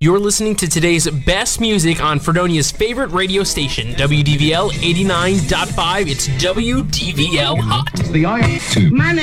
You're listening to today's best music on Fredonia's favorite radio station, WDVL 89.5. It's WDVL Hot. My name